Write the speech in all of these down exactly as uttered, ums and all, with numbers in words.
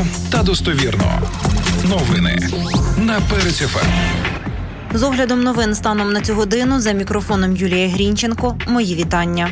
та достовірно. Новини на Перець еф ем. З оглядом новин станом на цю годину за мікрофоном Юлія Грінченко. Мої вітання.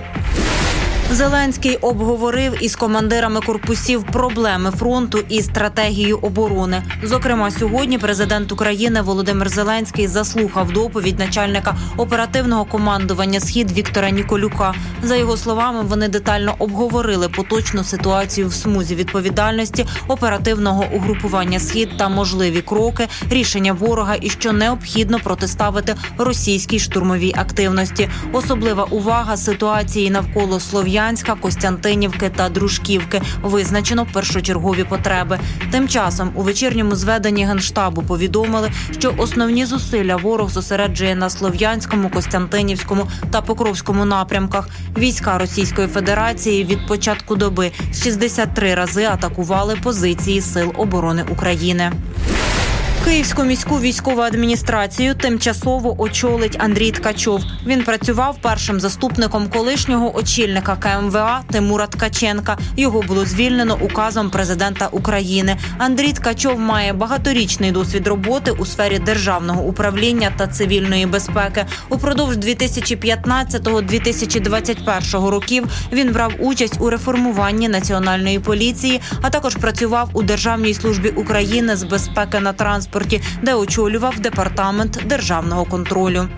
Зеленський обговорив із командирами корпусів проблеми фронту і стратегію оборони. Зокрема, сьогодні президент України Володимир Зеленський заслухав доповідь начальника оперативного командування «Схід» Віктора Ніколюка. За його словами, вони детально обговорили поточну ситуацію в смузі відповідальності оперативного угрупування «Схід» та можливі кроки, рішення ворога і що необхідно протиставити російській штурмовій активності. Особлива увага ситуації навколо Слов'янська, Костянтинівки та Дружківки. Визначено першочергові потреби. Тим часом у вечірньому зведенні Генштабу повідомили, що основні зусилля ворог зосереджує на Слов'янському, Костянтинівському та Покровському напрямках. Війська Російської Федерації від початку доби шістдесят три рази атакували позиції Сил оборони України. Київську міську військову адміністрацію тимчасово очолить Андрій Ткачов. Він працював першим заступником колишнього очільника ка ем ве а Тимура Ткаченка. Його було звільнено указом президента України. Андрій Ткачов має багаторічний досвід роботи у сфері державного управління та цивільної безпеки. Упродовж дві тисячі п'ятнадцятого - дві тисячі двадцять першого років він брав участь у реформуванні Національної поліції, а також працював у Державній службі України з безпеки на транспорті, де очолював департамент державного контролю.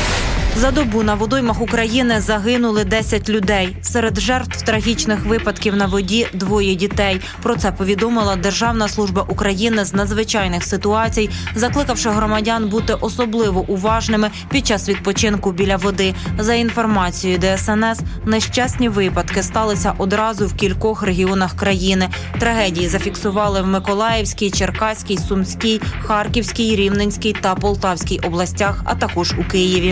За добу на водоймах України загинули десять людей. Серед жертв трагічних випадків на воді – двоє дітей. Про це повідомила Державна служба України з надзвичайних ситуацій, закликавши громадян бути особливо уважними під час відпочинку біля води. За інформацією де ес ен ес, нещасні випадки сталися одразу в кількох регіонах країни. Трагедії зафіксували в Миколаївській, Черкаській, Сумській, Харківській, Рівненській та Полтавській областях, а також у Києві.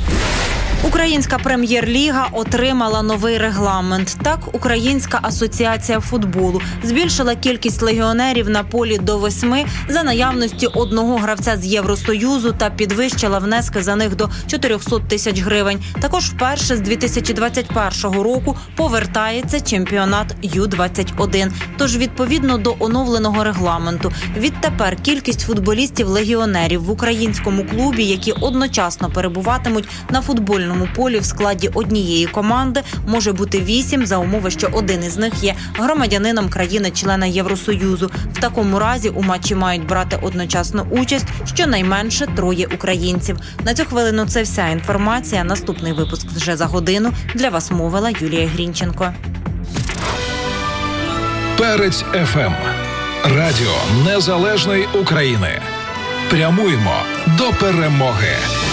Українська прем'єр-ліга отримала новий регламент. Так, Українська асоціація футболу збільшила кількість легіонерів на полі до восьми за наявності одного гравця з Євросоюзу та підвищила внески за них до чотириста тисяч гривень. Також вперше з дві тисячі двадцять першого року повертається чемпіонат ю двадцять один. Тож, відповідно до оновленого регламенту, відтепер кількість футболістів-легіонерів в українському клубі, які одночасно перебуватимуть на футбольному полі в складі однієї команди, може бути вісім за умови, що один із них є громадянином країни-члена Євросоюзу. В такому разі у матчі мають брати одночасно участь щонайменше троє українців. На цю хвилину це вся інформація. Наступний випуск вже за годину. Для вас мовила Юлія Грінченко. Перець еф ем. Радіо Незалежної України. Прямуємо до перемоги.